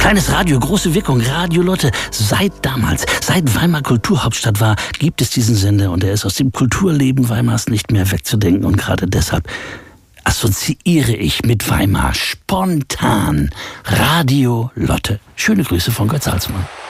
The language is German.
Kleines Radio, große Wirkung, Radio Lotte. Seit Weimar Kulturhauptstadt war, gibt es diesen Sender und er ist aus dem Kulturleben Weimars nicht mehr wegzudenken. Und gerade deshalb assoziiere ich mit Weimar spontan Radio Lotte. Schöne Grüße von Götz Salzmann.